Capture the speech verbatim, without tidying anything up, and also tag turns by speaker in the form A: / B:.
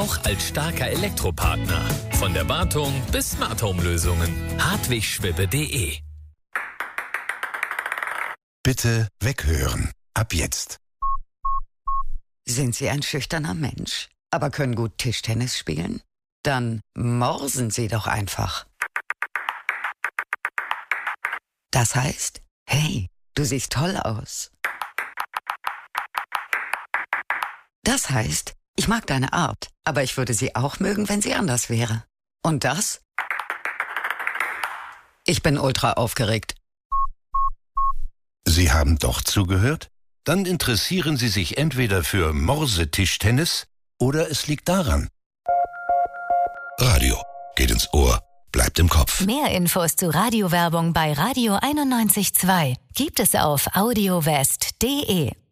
A: Auch als starker Elektropartner. Von der Wartung bis Smart Home Lösungen. hartwig schwibbe punkt de.
B: Bitte weghören. Ab jetzt.
C: Sind Sie ein schüchterner Mensch, aber können gut Tischtennis spielen? Dann morsen Sie doch einfach. Das heißt, hey, du siehst toll aus. Das heißt, ich mag deine Art, aber ich würde sie auch mögen, wenn sie anders wäre. Und das? Ich bin ultra aufgeregt.
B: Sie haben doch zugehört? Dann interessieren Sie sich entweder für Morsetischtennis oder es liegt daran. Radio geht ins Ohr, bleibt im Kopf.
D: Mehr Infos zu Radiowerbung bei Radio einundneunzig Komma zwei gibt es auf audiowest punkt de.